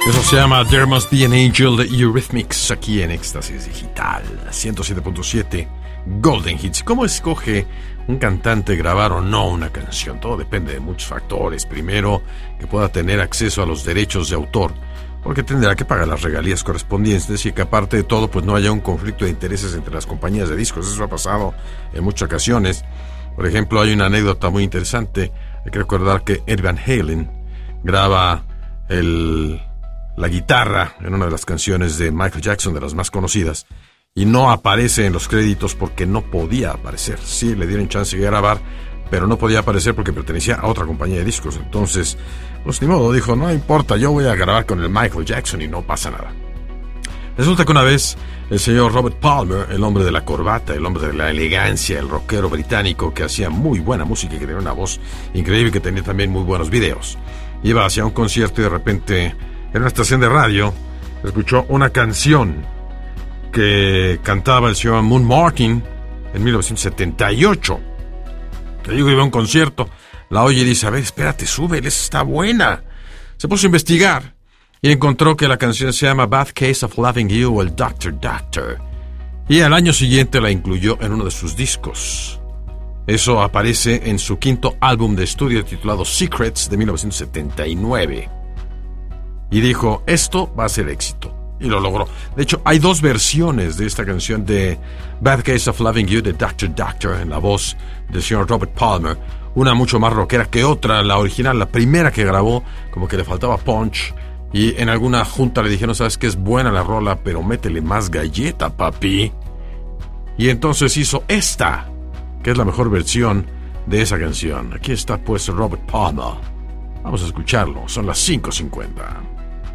Eso se llama There Must Be an Angel de Eurythmics, aquí en Éxtasis Digital 107.7 Golden Hits. ¿Cómo escoge un cantante grabar o no una canción? Todo depende de muchos factores. Primero, que pueda tener acceso a los derechos de autor, porque tendrá que pagar las regalías correspondientes, y que aparte de todo pues no haya un conflicto de intereses entre las compañías de discos. Eso ha pasado en muchas ocasiones. Por ejemplo, hay una anécdota muy interesante. Hay que recordar que Eddie Van Halen graba la guitarra en una de las canciones de Michael Jackson, de las más conocidas, y no aparece en los créditos porque no podía aparecer. Sí, le dieron chance de grabar, pero no podía aparecer porque pertenecía a otra compañía de discos. Entonces, pues ni modo, dijo, no importa, yo voy a grabar con el Michael Jackson y no pasa nada. Resulta que una vez el señor Robert Palmer, el hombre de la corbata, el hombre de la elegancia, el rockero británico que hacía muy buena música y que tenía una voz increíble y que tenía también muy buenos videos, iba hacia un concierto y de repente en una estación de radio escuchó una canción que cantaba el señor Moon Martin en 1978. Te digo, iba a un concierto, la oye y dice, a ver, espérate, súbele, esa está buena. Se puso a investigar y encontró que la canción se llama Bad Case of Loving You, o el Doctor Doctor. Y al año siguiente la incluyó en uno de sus discos. Eso aparece en su quinto álbum de estudio titulado Secrets de 1979. Y dijo, esto va a ser éxito. Y lo logró. De hecho, hay dos versiones de esta canción de Bad Case of Loving You de Doctor Doctor en la voz del señor Robert Palmer. Una mucho más rockera que otra. La original, la primera que grabó, como que le faltaba punch. Y en alguna junta le dijeron, sabes que es buena la rola, pero métele más galleta, papi. Y entonces hizo esta, que es la mejor versión de esa canción. Aquí está pues Robert Palmer. Vamos a escucharlo. Son las 5:50.